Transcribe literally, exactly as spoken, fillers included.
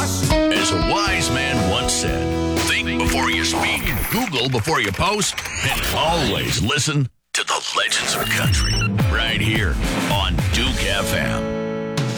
As a wise man once said, think before you speak, Google before you post, and always listen to the legends of country right here on Duke F M.